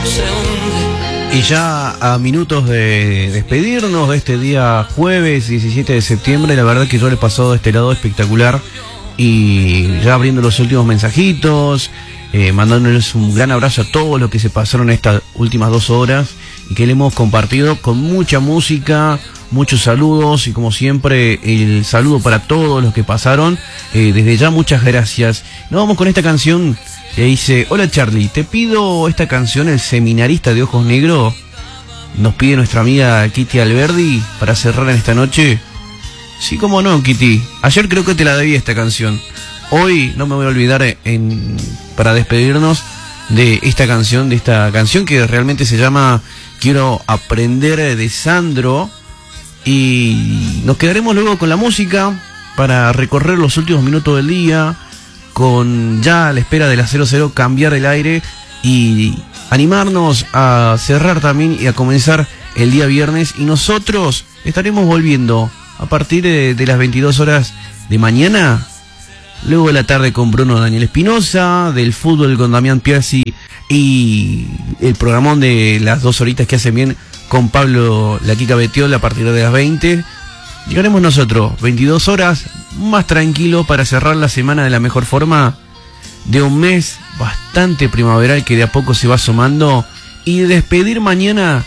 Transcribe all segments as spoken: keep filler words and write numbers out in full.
se hunde. Y ya a minutos de despedirnos de este día jueves diecisiete de septiembre, la verdad que yo le he pasado de este lado espectacular. Y ya abriendo los últimos mensajitos, eh, mandándoles un gran abrazo a todos los que se pasaron estas últimas dos horas y que le hemos compartido con mucha música, muchos saludos y como siempre el saludo para todos los que pasaron. Eh, desde ya muchas gracias. Nos vamos con esta canción que dice: hola Charlie, te pido esta canción, El Seminarista de Ojos Negros. Nos pide nuestra amiga Kitty Alberdi para cerrar en esta noche. Sí, cómo no, Kitty. Ayer creo que te la debí esta canción. Hoy no me voy a olvidar en, para despedirnos de esta canción, de esta canción que realmente se llama Quiero Aprender, de Sandro. Y nos quedaremos luego con la música para recorrer los últimos minutos del día, con ya a la espera de la cero cero cambiar el aire y animarnos a cerrar también y a comenzar el día viernes. Y nosotros estaremos volviendo a partir de, de las veintidós horas de mañana, luego de la tarde con Bruno Daniel Espinosa, del fútbol con Damián Piercy y el programón de las dos horitas que hacen bien con Pablo La Kika Betiol a partir de las veinte. Llegaremos nosotros, veintidós horas, más tranquilo para cerrar la semana de la mejor forma, de un mes bastante primaveral que de a poco se va asomando, y despedir mañana,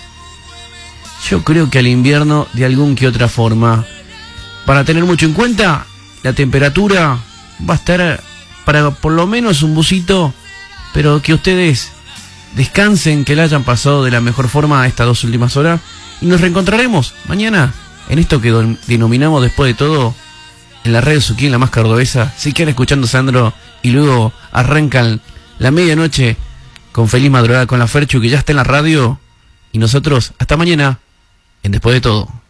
yo creo que al invierno de algún que otra forma. Para tener mucho en cuenta, la temperatura va a estar para por lo menos un busito, pero que ustedes descansen, que la hayan pasado de la mejor forma estas dos últimas horas, y nos reencontraremos mañana en esto que denominamos después de todo en la red Suquín, la más cordobesa. Si quieren escuchando Sandro y luego arrancan la medianoche con Feliz Madrugada con la Ferchu, que ya está en la radio, y nosotros hasta mañana en Después de Todo.